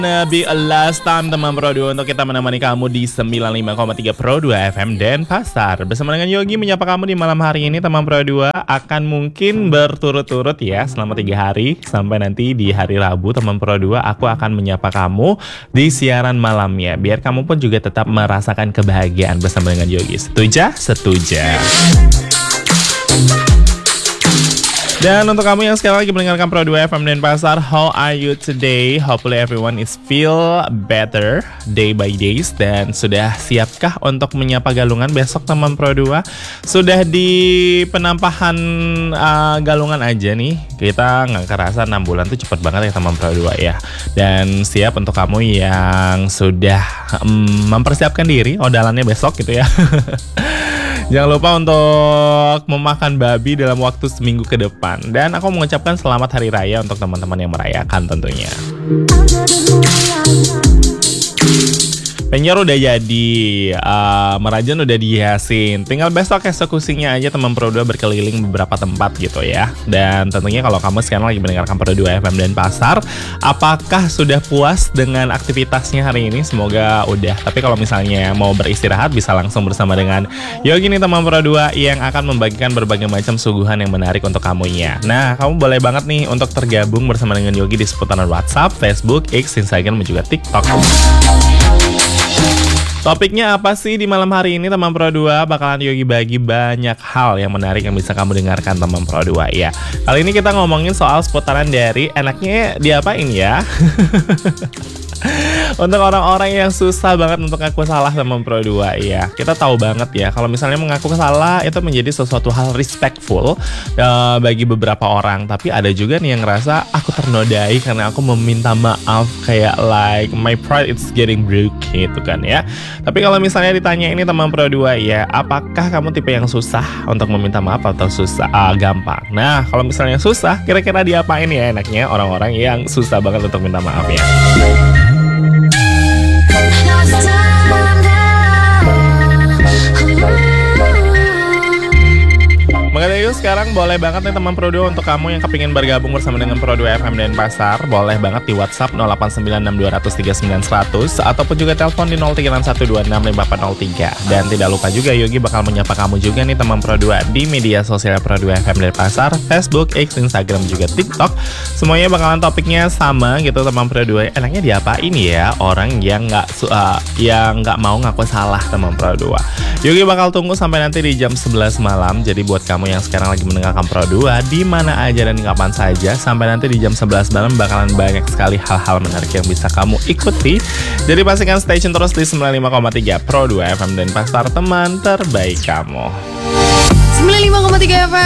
Be a last time teman Pro 2 untuk kita menemani kamu di 95,3 Pro 2 FM Denpasar. Bersama dengan Yogi menyapa kamu di malam hari ini teman Pro 2. Akan mungkin berturut-turut ya selama 3 hari. Sampai nanti di hari Rabu teman Pro 2 aku akan menyapa kamu di siaran malamnya. Biar kamu pun juga tetap merasakan kebahagiaan bersama dengan Yogi. Setuju? Setuju. Dan untuk kamu yang sekarang lagi mendengarkan Pro 2 FM Denpasar, how are you today? Hopefully everyone is feel better day by days. Dan sudah siapkah untuk menyapa galungan besok teman Pro 2? Sudah di penampahan galungan aja nih. Kita nggak kerasa 6 bulan tuh cepet banget ya teman Pro 2 ya. Dan siap untuk kamu yang sudah mempersiapkan diri odalannya besok gitu ya. Jangan lupa untuk memakan babi dalam waktu seminggu ke depan. Dan aku mengucapkan selamat hari raya untuk teman-teman yang merayakan tentunya. Penyer udah jadi, merajan udah dihiasin. Tinggal besok eksekusinya aja teman Pro 2 berkeliling beberapa tempat gitu ya. Dan tentunya kalau kamu sekarang lagi mendengarkan Pro 2 FM Denpasar, apakah sudah puas dengan aktivitasnya hari ini? Semoga udah. Tapi kalau misalnya mau beristirahat bisa langsung bersama dengan Yogi nih teman Pro 2 yang akan membagikan berbagai macam suguhan yang menarik untuk kamunya. Nah, kamu boleh banget nih untuk tergabung bersama dengan Yogi di seputaran WhatsApp, Facebook, X, Instagram, dan juga TikTok. Topiknya apa sih di malam hari ini teman Pro 2? Bakalan Yogi bagi banyak hal yang menarik yang bisa kamu dengarkan teman Pro 2 ya. Kali ini kita ngomongin soal seputaran dari enaknya diapain ya. Untuk orang-orang yang susah banget untuk ngaku salah teman Pro 2 ya. Kita tahu banget ya kalau misalnya mengaku salah itu menjadi sesuatu hal respectful bagi beberapa orang. Tapi ada juga nih yang ngerasa aku ternodai karena aku meminta maaf, kayak like my pride is getting broke gitu kan ya. Tapi kalau misalnya ditanya ini teman Pro 2 ya, apakah kamu tipe yang susah untuk meminta maaf atau susah gampang? Nah, kalau misalnya susah, kira-kira diapain ya enaknya orang-orang yang susah banget untuk minta maaf ya? Makanya itu sekarang boleh banget nih teman Pro 2 untuk kamu yang kepingin bergabung bersama dengan Pro 2 FM Denpasar. Boleh banget di WhatsApp 089620039100 ataupun juga telepon di 0361265403. Dan tidak lupa juga Yogi bakal menyapa kamu juga nih teman Pro 2 di media sosial Pro 2 FM Denpasar, Facebook, X, Instagram, juga TikTok. Semuanya bakalan topiknya sama gitu teman Pro 2. Enaknya diapain ya orang yang nggak mau ngaku salah teman Pro 2. Yogi bakal tunggu sampai nanti di jam 11 malam. Jadi buat kamu yang sekarang lagi mendengarkan Pro 2 di mana aja dan kapan saja, sampai nanti di jam 11 malam bakalan banyak sekali hal-hal menarik yang bisa kamu ikuti. Jadi pastikan stay tune terus di 95,3 Pro 2 FM Denpasar, teman terbaik kamu. 95,3 FM